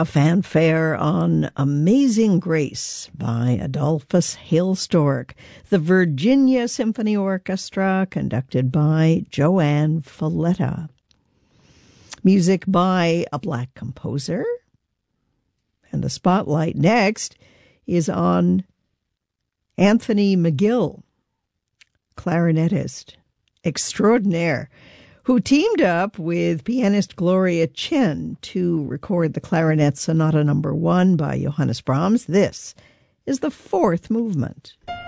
A fanfare on Amazing Grace by Adolphus Hailstork, the Virginia Symphony Orchestra, conducted by Joanne Falletta. Music by a black composer. And the spotlight next is on Anthony McGill, clarinetist extraordinaire, who teamed up with pianist Gloria Chen to record the Clarinet Sonata No. 1 by Johannes Brahms. This is the fourth movement.